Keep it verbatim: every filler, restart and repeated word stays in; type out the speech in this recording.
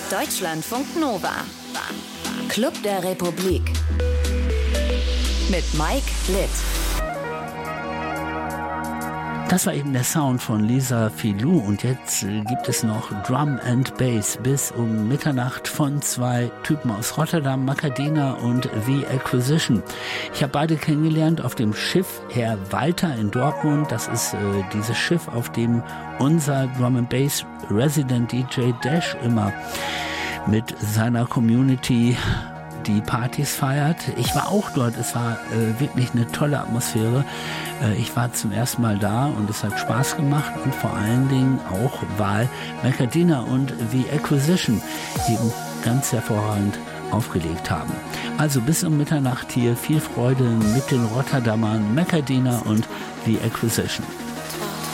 Deutschlandfunk Nova. Club der Republik. Mit Mike Litt. Das war eben der Sound von Lisa Filou und jetzt äh, gibt es noch Drum and Bass bis um Mitternacht von zwei Typen aus Rotterdam, Macadina und The Acquisition. Ich habe beide kennengelernt auf dem Schiff Herr Walter in Dortmund. Das ist äh, dieses Schiff, auf dem unser Drum and Bass Resident D J Dash immer mit seiner Community die Partys feiert. Ich war auch dort, es war äh, wirklich eine tolle Atmosphäre. Äh, ich war zum ersten Mal da und es hat Spaß gemacht und vor allen Dingen auch, weil Macadina und The Acquisition eben ganz hervorragend aufgelegt haben. Also bis um Mitternacht hier viel Freude mit den Rotterdamern Macadina und The Acquisition.